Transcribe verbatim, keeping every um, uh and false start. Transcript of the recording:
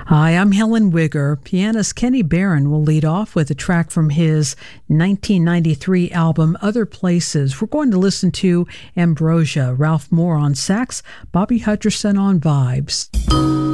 Hi, I'm Helen Wigger. Pianist Kenny Barron will lead off with a track from his nineteen ninety-three album, Other Places. We're going to listen to Ambrosia, Ralph Moore on sax, Bobby Hutcherson on vibes.